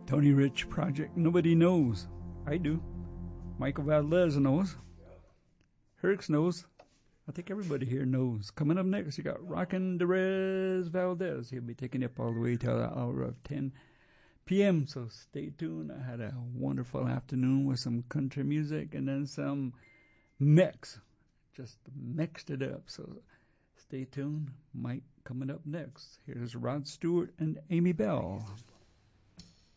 Tony Rich Project. Nobody knows. I do. Michael Valdez knows. Herx knows. I think everybody here knows. Coming up next, you got Rockin' Derez Valdez. He'll be taking you up all the way till the hour of 10 p.m. So stay tuned. I had a wonderful afternoon with some country music and then some mix. Just mixed it up. So stay tuned. Mike coming up next. Here's Rod Stewart and Amy Bell.